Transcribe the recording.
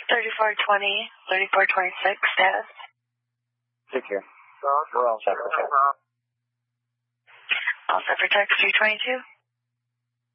3420, 3426, status. Secure. We're all set for text. All set for text 322.